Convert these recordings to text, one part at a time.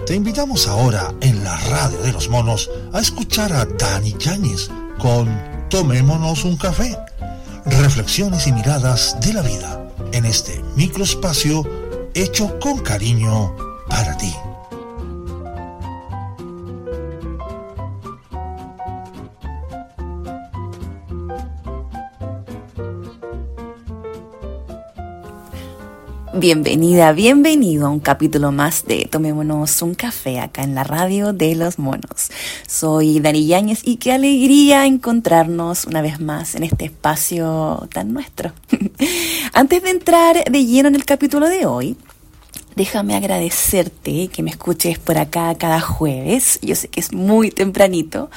Te invitamos ahora en la radio de los monos a escuchar a Dani Yáñez con Tomémonos un café. Reflexiones y miradas de la vida en este microespacio hecho con cariño para ti. Bienvenida, bienvenido a un capítulo más de Tomémonos un café acá en la radio de los monos. Soy Dani Yáñez y qué alegría encontrarnos una vez más en este espacio tan nuestro. Antes de entrar de lleno en el capítulo de hoy, déjame agradecerte que me escuches por acá cada jueves. Yo sé que es muy tempranito.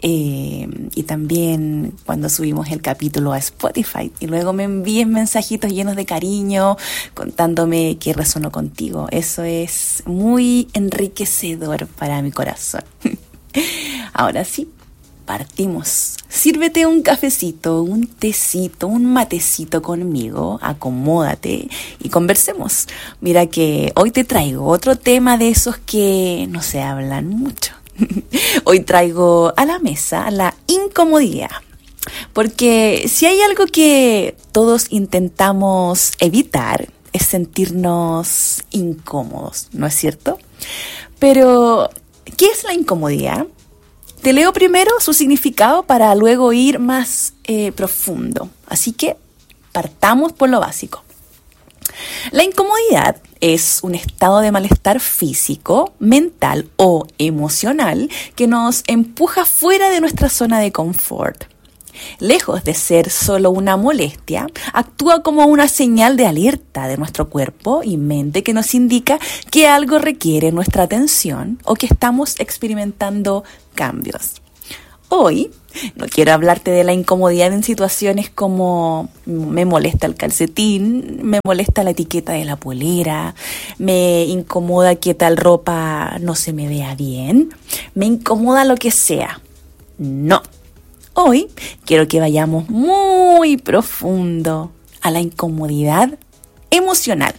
Y también cuando subimos el capítulo a Spotify. Y luego me envíen mensajitos llenos de cariño, contándome que resonó contigo. Eso es muy enriquecedor para mi corazón. Ahora sí, partimos. Sírvete un cafecito, un tecito, un matecito conmigo, acomódate y conversemos. Mira que hoy te traigo otro tema de esos que no se hablan mucho. Hoy traigo a la mesa la incomodidad. Porque si hay algo que todos intentamos evitar es sentirnos incómodos, ¿no es cierto? Pero, ¿qué es la incomodidad? Te leo primero su significado para luego ir más profundo. Así que partamos por lo básico. La incomodidad es un estado de malestar físico, mental o emocional que nos empuja fuera de nuestra zona de confort. Lejos de ser solo una molestia, actúa como una señal de alerta de nuestro cuerpo y mente que nos indica que algo requiere nuestra atención o que estamos experimentando cambios. Hoy no quiero hablarte de la incomodidad en situaciones como me molesta el calcetín, me molesta la etiqueta de la polera, me incomoda que tal ropa no se me vea bien, me incomoda lo que sea. No. Hoy quiero que vayamos muy profundo a la incomodidad emocional.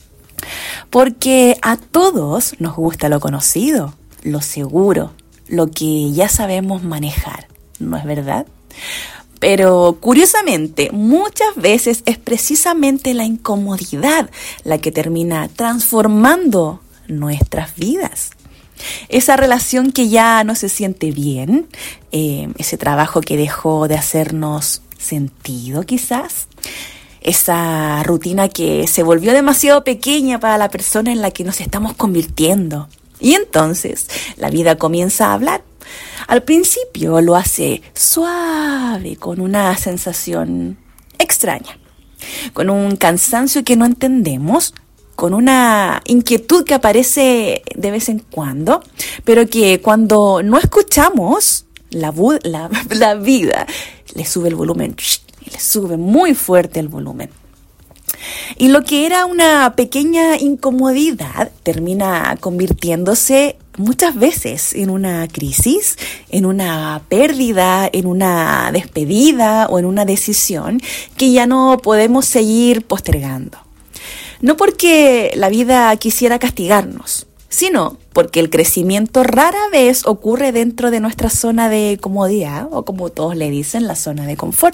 Porque a todos nos gusta lo conocido, lo seguro, lo que ya sabemos manejar, ¿no es verdad? Pero curiosamente, muchas veces es precisamente la incomodidad la que termina transformando nuestras vidas. Esa relación que ya no se siente bien, ese trabajo que dejó de hacernos sentido quizás, esa rutina que se volvió demasiado pequeña para la persona en la que nos estamos convirtiendo. Y entonces la vida comienza a hablar. Al principio lo hace suave, con una sensación extraña, con un cansancio que no entendemos, con una inquietud que aparece de vez en cuando, pero que cuando no escuchamos, la vida le sube el volumen, y le sube muy fuerte el volumen. Y lo que era una pequeña incomodidad termina convirtiéndose muchas veces en una crisis, en una pérdida, en una despedida o en una decisión que ya no podemos seguir postergando. No porque la vida quisiera castigarnos, sino porque el crecimiento rara vez ocurre dentro de nuestra zona de comodidad, o como todos le dicen, la zona de confort.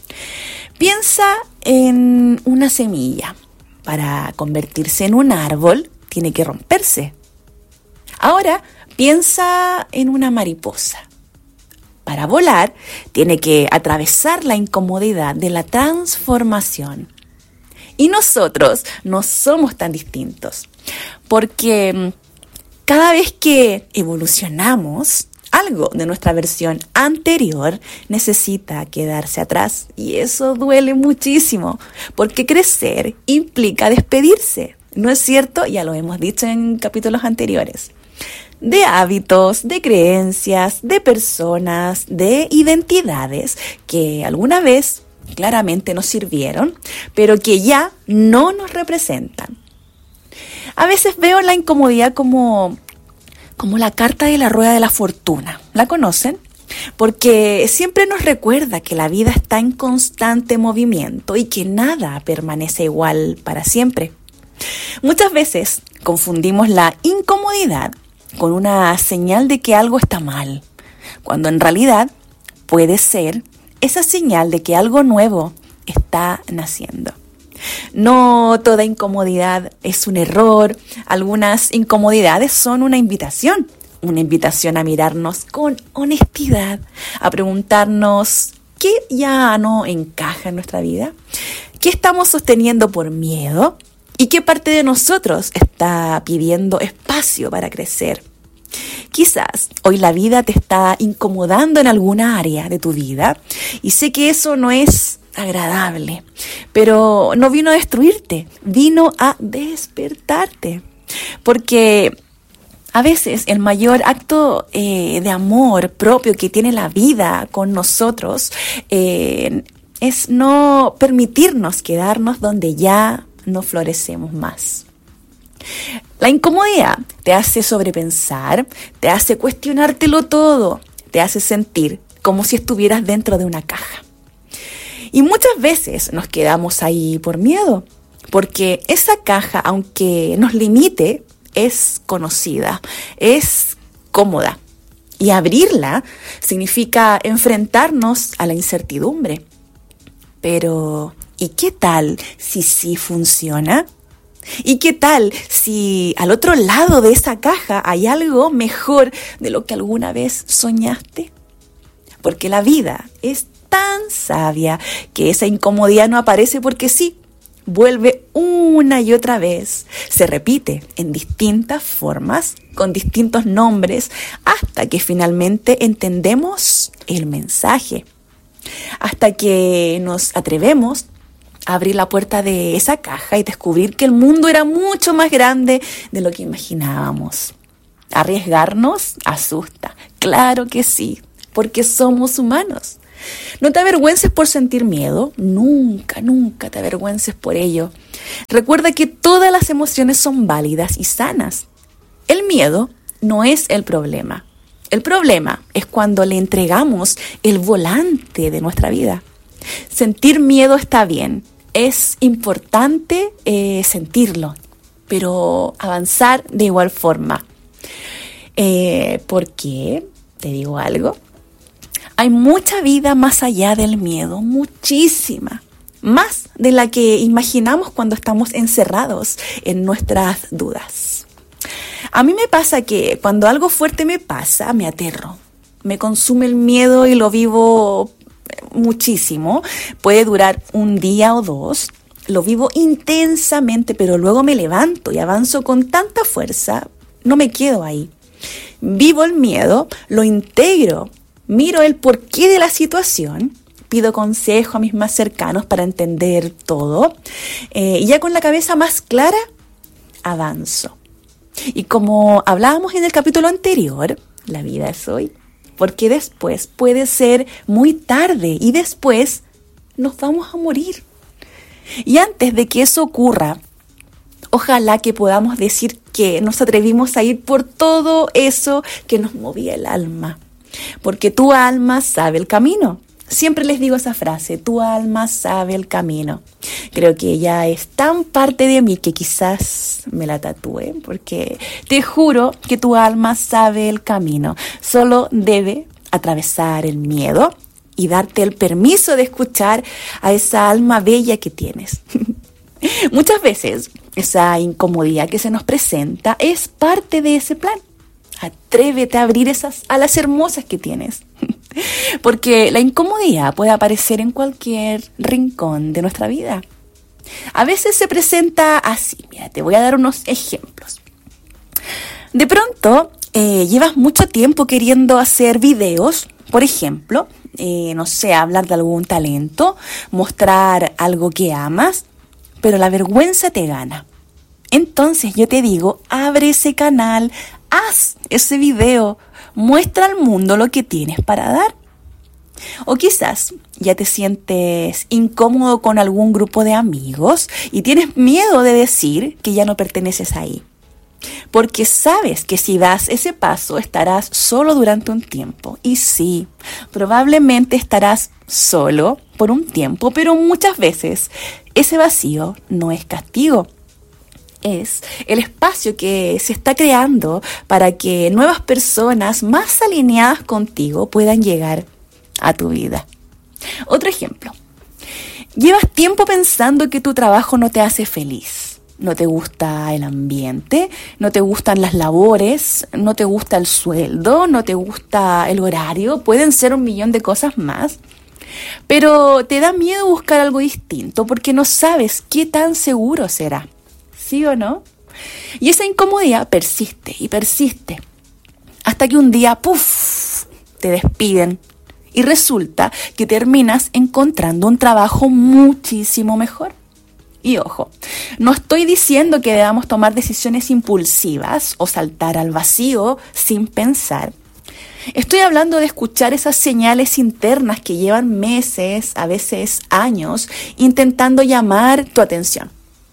Piensa en una semilla. Para convertirse en un árbol, tiene que romperse. Ahora, piensa en una mariposa. Para volar, tiene que atravesar la incomodidad de la transformación. Y nosotros no somos tan distintos, porque cada vez que evolucionamos, algo de nuestra versión anterior necesita quedarse atrás. Y eso duele muchísimo, porque crecer implica despedirse, ¿no es cierto? Ya lo hemos dicho en capítulos anteriores. De hábitos, de creencias, de personas, de identidades que alguna vez claramente nos sirvieron, pero que ya no nos representan. A veces veo la incomodidad como la carta de la rueda de la fortuna. ¿La conocen? Porque siempre nos recuerda que la vida está en constante movimiento y que nada permanece igual para siempre. Muchas veces confundimos la incomodidad con una señal de que algo está mal, cuando en realidad puede ser esa señal de que algo nuevo está naciendo. No toda incomodidad es un error. Algunas incomodidades son una invitación a mirarnos con honestidad, a preguntarnos qué ya no encaja en nuestra vida, qué estamos sosteniendo por miedo y qué parte de nosotros está pidiendo espacio para crecer. Quizás hoy la vida te está incomodando en alguna área de tu vida y sé que eso no es agradable, pero no vino a destruirte, vino a despertarte. Porque a veces el mayor acto de amor propio que tiene la vida con nosotros es no permitirnos quedarnos donde ya no florecemos más. La incomodidad te hace sobrepensar, te hace cuestionártelo todo, te hace sentir como si estuvieras dentro de una caja. Y muchas veces nos quedamos ahí por miedo, porque esa caja, aunque nos limite, es conocida, es cómoda. Y abrirla significa enfrentarnos a la incertidumbre. Pero, ¿y qué tal si sí funciona? ¿Y qué tal si al otro lado de esa caja hay algo mejor de lo que alguna vez soñaste? Porque la vida es tan sabia que esa incomodidad no aparece porque sí, vuelve una y otra vez, se repite en distintas formas, con distintos nombres, hasta que finalmente entendemos el mensaje, hasta que nos atrevemos a abrir la puerta de esa caja y descubrir que el mundo era mucho más grande de lo que imaginábamos. Arriesgarnos asusta, claro que sí, porque somos humanos. No te avergüences por sentir miedo, nunca te avergüences por ello. Recuerda que todas las emociones son válidas y sanas. El miedo no es el problema. El problema es cuando le entregamos el volante de nuestra vida. Sentir miedo está bien, es importante sentirlo, pero avanzar de igual forma. ¿Por qué? Te digo algo. Hay mucha vida más allá del miedo, muchísima, más de la que imaginamos cuando estamos encerrados en nuestras dudas. A mí me pasa que cuando algo fuerte me pasa, me aterro, me consume el miedo y lo vivo muchísimo. Puede durar un día o dos, lo vivo intensamente, pero luego me levanto y avanzo con tanta fuerza, no me quedo ahí. Vivo el miedo, lo integro. Miro el porqué de la situación, pido consejo a mis más cercanos para entender todo y ya con la cabeza más clara, avanzo. Y como hablábamos en el capítulo anterior, la vida es hoy, porque después puede ser muy tarde y después nos vamos a morir. Y antes de que eso ocurra, ojalá que podamos decir que nos atrevimos a ir por todo eso que nos movía el alma. Porque tu alma sabe el camino. Siempre les digo esa frase, tu alma sabe el camino. Creo que ella es tan parte de mí que quizás me la tatúe, porque te juro que tu alma sabe el camino. Solo debe atravesar el miedo y darte el permiso de escuchar a esa alma bella que tienes. Muchas veces esa incomodidad que se nos presenta es parte de ese plan. Atrévete a abrir esas alas hermosas que tienes. Porque la incomodidad puede aparecer en cualquier rincón de nuestra vida. A veces se presenta así. Mira, te voy a dar unos ejemplos. De pronto, llevas mucho tiempo queriendo hacer videos, por ejemplo, no sé, hablar de algún talento, mostrar algo que amas, pero la vergüenza te gana. Entonces yo te digo, abre ese canal, haz ese video, muestra al mundo lo que tienes para dar. O quizás ya te sientes incómodo con algún grupo de amigos y tienes miedo de decir que ya no perteneces ahí. Porque sabes que si das ese paso estarás solo durante un tiempo. Y sí, probablemente estarás solo por un tiempo, pero muchas veces ese vacío no es castigo. es el espacio que se está creando para que nuevas personas más alineadas contigo puedan llegar a tu vida. Otro ejemplo. Llevas tiempo pensando que tu trabajo no te hace feliz. No te gusta el ambiente, no te gustan las labores, no te gusta el sueldo, no te gusta el horario. Pueden ser 1.000.000 de cosas más. Pero te da miedo buscar algo distinto porque no sabes qué tan seguro será. ¿Sí o no? Y esa incomodidad persiste y persiste. Hasta que un día, ¡puf!, te despiden. Y resulta que terminas encontrando un trabajo muchísimo mejor. Y ojo, no estoy diciendo que debamos tomar decisiones impulsivas o saltar al vacío sin pensar. Estoy hablando de escuchar esas señales internas que llevan meses, a veces años, intentando llamar tu atención.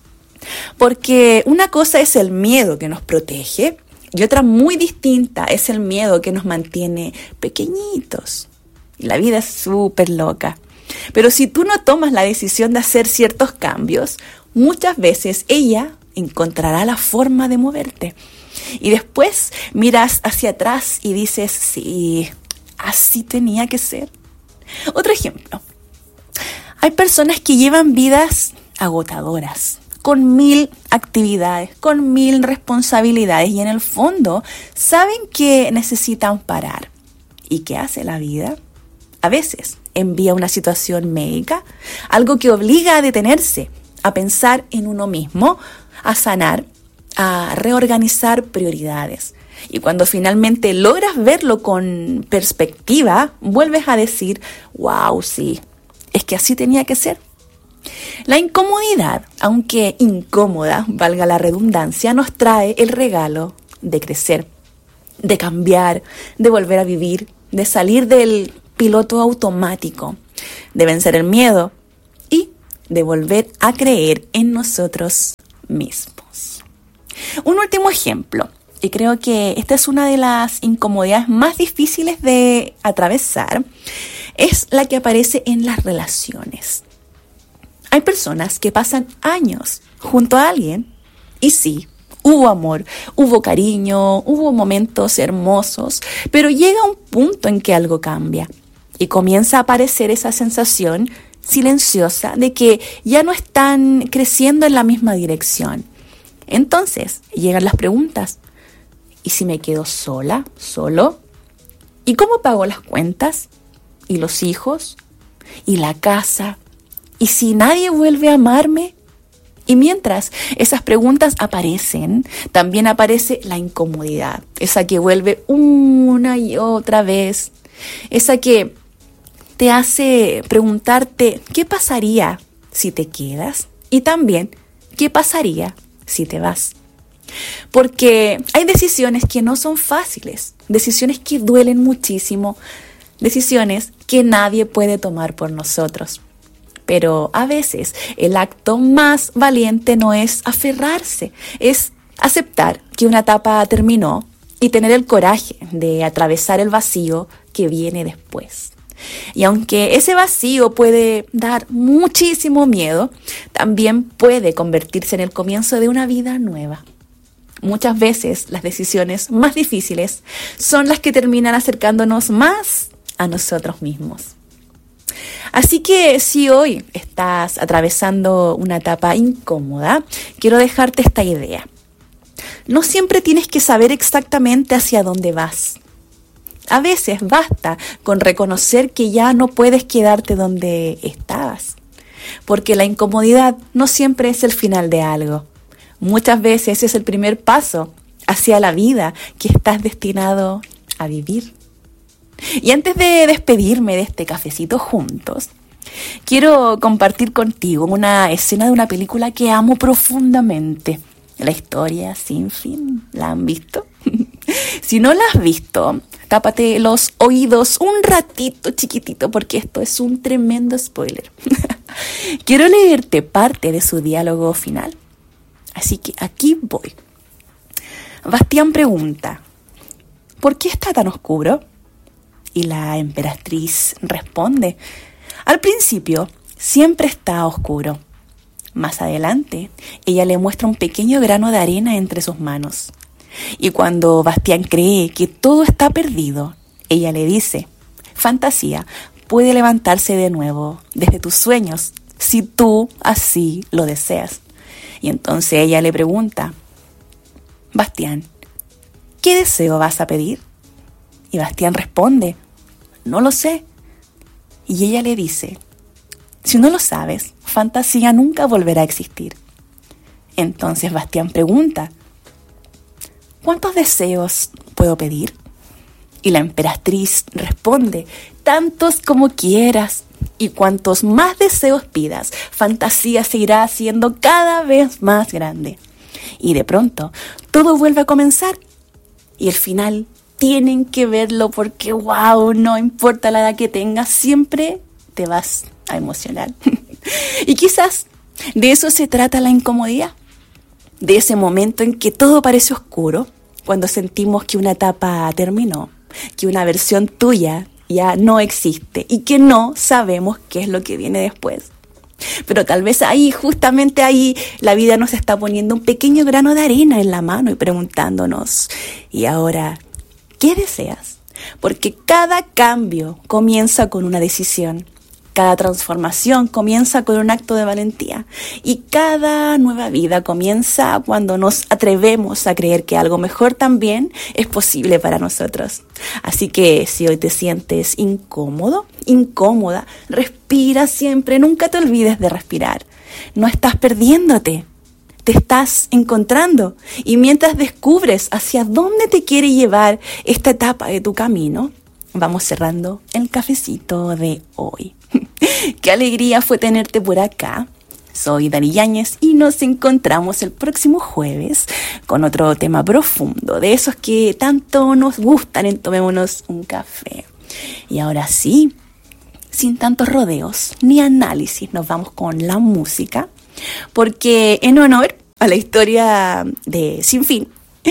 Porque una cosa es el miedo que nos protege y otra muy distinta es el miedo que nos mantiene pequeñitos. Y la vida es súper loca. Pero si tú no tomas la decisión de hacer ciertos cambios, muchas veces ella encontrará la forma de moverte. Y después miras hacia atrás y dices, sí, así tenía que ser. Otro ejemplo. Hay personas que llevan vidas agotadoras, con 1.000 actividades, con 1.000 responsabilidades y en el fondo saben que necesitan parar. ¿Y qué hace la vida? A veces envía una situación médica, algo que obliga a detenerse, a pensar en uno mismo, a sanar, a reorganizar prioridades. Y cuando finalmente logras verlo con perspectiva, vuelves a decir, wow, sí, es que así tenía que ser. La incomodidad, aunque incómoda, valga la redundancia, nos trae el regalo de crecer, de cambiar, de volver a vivir, de salir del piloto automático, de vencer el miedo y de volver a creer en nosotros mismos. Un último ejemplo, y creo que esta es una de las incomodidades más difíciles de atravesar, es la que aparece en las relaciones. Hay personas que pasan años junto a alguien y sí, hubo amor, hubo cariño, hubo momentos hermosos, pero llega un punto en que algo cambia y comienza a aparecer esa sensación silenciosa de que ya no están creciendo en la misma dirección. Entonces llegan las preguntas, ¿y si me quedo sola, solo? ¿Y cómo pago las cuentas? ¿Y los hijos? ¿Y la casa? ¿Y si nadie vuelve a amarme? Y mientras esas preguntas aparecen, también aparece la incomodidad, esa que vuelve una y otra vez, esa que te hace preguntarte qué pasaría si te quedas y también qué pasaría si te vas. Porque hay decisiones que no son fáciles, decisiones que duelen muchísimo, decisiones que nadie puede tomar por nosotros. Pero a veces el acto más valiente no es aferrarse, es aceptar que una etapa terminó y tener el coraje de atravesar el vacío que viene después. Y aunque ese vacío puede dar muchísimo miedo, también puede convertirse en el comienzo de una vida nueva. Muchas veces las decisiones más difíciles son las que terminan acercándonos más a nosotros mismos. Así que si hoy estás atravesando una etapa incómoda, quiero dejarte esta idea. No siempre tienes que saber exactamente hacia dónde vas. A veces basta con reconocer que ya no puedes quedarte donde estabas, porque la incomodidad no siempre es el final de algo. Muchas veces es el primer paso hacia la vida que estás destinado a vivir. Y antes de despedirme de este cafecito juntos, quiero compartir contigo una escena de una película que amo profundamente. La historia sin fin. ¿La han visto? Si no la has visto, tápate los oídos un ratito chiquitito porque esto es un tremendo spoiler. Quiero leerte parte de su diálogo final. Así que aquí voy. Bastián pregunta, ¿por qué está tan oscuro? Y la emperatriz responde, al principio siempre está oscuro. Más adelante, ella le muestra un pequeño grano de arena entre sus manos. Y cuando Bastián cree que todo está perdido, ella le dice: fantasía puede levantarse de nuevo desde tus sueños, si tú así lo deseas. Y entonces ella le pregunta: Bastián, ¿qué deseo vas a pedir? Y Bastián responde: no lo sé. Y ella le dice: si no lo sabes, fantasía nunca volverá a existir. Entonces Bastián pregunta: ¿cuántos deseos puedo pedir? Y la emperatriz responde: tantos como quieras. Y cuantos más deseos pidas, fantasía se irá haciendo cada vez más grande. Y de pronto, todo vuelve a comenzar. Y el final tienen que verlo porque, wow, no importa la edad que tengas, siempre te vas a emocionar. Y quizás de eso se trata la incomodidad. De ese momento en que todo parece oscuro, cuando sentimos que una etapa terminó, que una versión tuya ya no existe y que no sabemos qué es lo que viene después. Pero tal vez ahí, justamente ahí, la vida nos está poniendo un pequeño grano de arena en la mano y preguntándonos: ¿y ahora qué deseas? Porque cada cambio comienza con una decisión. Cada transformación comienza con un acto de valentía y cada nueva vida comienza cuando nos atrevemos a creer que algo mejor también es posible para nosotros. Así que si hoy te sientes incómodo, incómoda, respira siempre, nunca te olvides de respirar. No estás perdiéndote, te estás encontrando, y mientras descubres hacia dónde te quiere llevar esta etapa de tu camino, vamos cerrando el cafecito de hoy. Qué alegría fue tenerte por acá. Soy Dani Yáñez y nos encontramos el próximo jueves con otro tema profundo, de esos que tanto nos gustan en Tomémonos un Café. Y ahora sí, sin tantos rodeos ni análisis, nos vamos con la música, porque en honor a la historia de Sin Fin,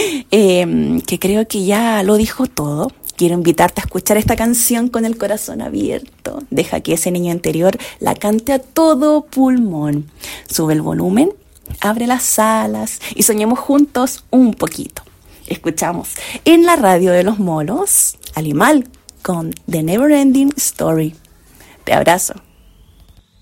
que creo que ya lo dijo todo, quiero invitarte a escuchar esta canción con el corazón abierto. Deja que ese niño interior la cante a todo pulmón. Sube el volumen, abre las alas y soñemos juntos un poquito. Escuchamos en la radio de los monos Alimal con The Never Ending Story. Te abrazo.